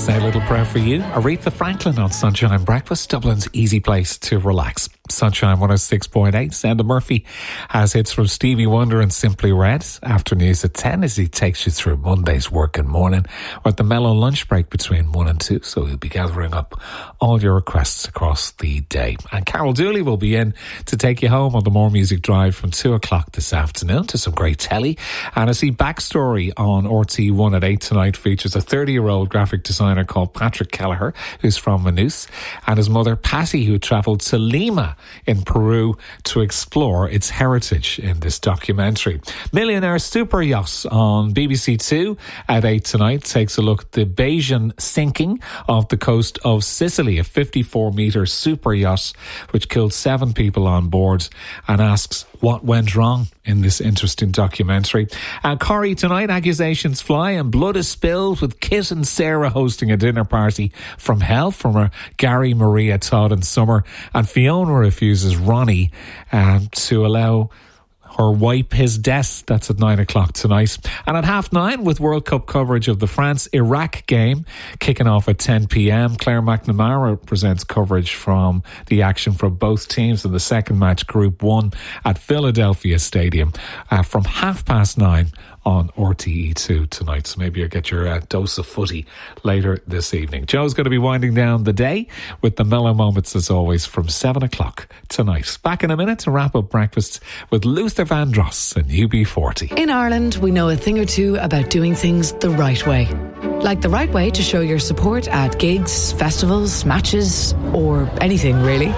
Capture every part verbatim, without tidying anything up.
Say a little prayer for you. Aretha Franklin on Sunshine Breakfast, Dublin's easy place to relax. Sunshine one oh six point eight. Senda Murphy has hits from Stevie Wonder and Simply Red. After news at ten as he takes you through Monday's working morning with the mellow lunch break between one and two. So he'll be gathering up all your requests across the day. And Carol Dooley will be in to take you home on the More Music Drive from two o'clock this afternoon to some great telly. And I see Backstory on R T one at eight tonight features a thirty-year-old graphic designer called Patrick Kelleher, who's from Manus, and his mother Patty, who travelled to Lima in Peru to explore its heritage in this documentary. Millionaire Super Yacht on B B C Two at eight tonight takes a look at the Bayesian sinking off the coast of Sicily, a fifty-four metre super yacht which killed seven people on board, and asks what went wrong in this interesting documentary. And Corrie tonight, accusations fly and blood is spilled with Kit and Sarah hosting a dinner party from hell from Gary, Maria, Todd and Summer. And Fiona refuses Ronnie um, to allow her wipe his desk. That's at nine o'clock tonight. And at half nine, with World Cup coverage of the France-Iraq game kicking off at ten p.m, Claire McNamara presents coverage from the action from both teams in the second match, Group one, at Philadelphia Stadium uh, from half past nine on R T E two tonight. So maybe you'll get your uh, dose of footy later this evening. Joe's going to be winding down the day with the mellow moments as always from seven o'clock tonight. Back in a minute to wrap up breakfast with Luther Vandross and U B forty. In Ireland, we know a thing or two about doing things the right way. Like the right way to show your support at gigs, festivals, matches, or anything really.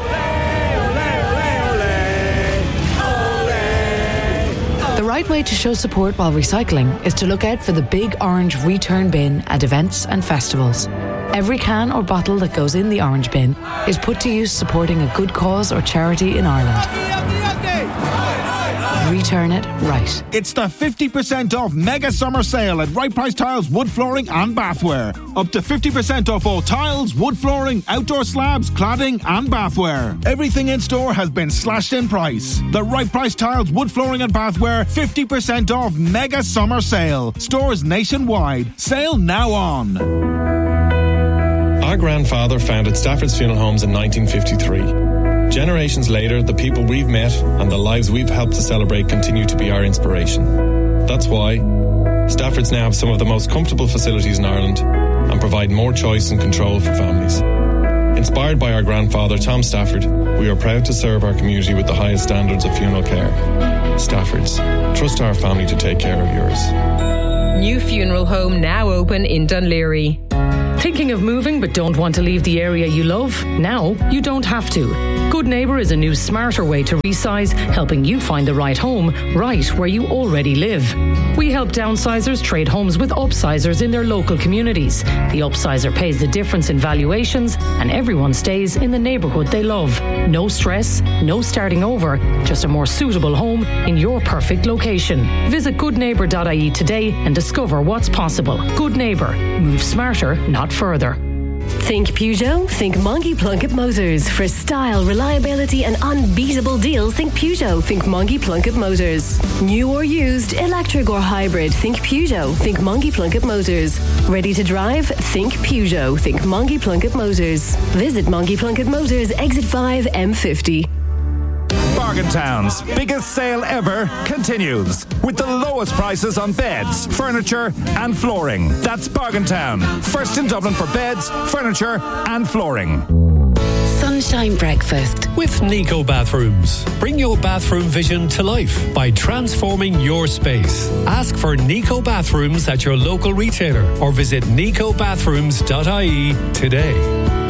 The right way to show support while recycling is to look out for the big orange return bin at events and festivals. Every can or bottle that goes in the orange bin is put to use supporting a good cause or charity in Ireland. Return it right. It's the fifty percent off mega summer sale at Right Price Tiles, wood flooring and bathware. Up to fifty percent off all tiles, wood flooring, outdoor slabs, cladding and bathware. Everything in store has been slashed in price. The Right Price Tiles, wood flooring and bathware fifty percent off mega summer sale. Stores nationwide. Sale now on. Our grandfather founded Stafford's Funeral Homes in nineteen fifty-three. Generations later, the people we've met and the lives we've helped to celebrate continue to be our inspiration. That's why Stafford's now have some of the most comfortable facilities in Ireland and provide more choice and control for families. Inspired by our grandfather, Tom Stafford, we are proud to serve our community with the highest standards of funeral care. Stafford's. Trust our family to take care of yours. New funeral home now open in Dunleary. Thinking of moving but don't want to leave the area you love? Now you don't have to. Good Neighbour is a new smarter way to resize, helping you find the right home right where you already live. We help downsizers trade homes with upsizers in their local communities. The upsizer pays the difference in valuations and everyone stays in the neighbourhood they love. No stress, no starting over, just a more suitable home in your perfect location. Visit good neighbour dot I E today and discover what's possible. Good Neighbour. Move smarter, not further. Think Peugeot? Think Monkey Plunkett Motors. For style, reliability and unbeatable deals, think Peugeot. Think Monkey Plunkett Motors. New or used, electric or hybrid, think Peugeot. Think Monkey Plunkett Motors. Ready to drive? Think Peugeot. Think Monkey Plunkett Motors. Visit Monkey Plunkett Motors, exit five, M fifty. Bargain Town's biggest sale ever continues with the lowest prices on beds, furniture and flooring. That's Bargain Town, first in Dublin for beds, furniture and flooring. Sunshine Breakfast with Nico Bathrooms. Bring your bathroom vision to life by transforming your space. Ask for Nico Bathrooms at your local retailer or visit nico bathrooms dot I E today.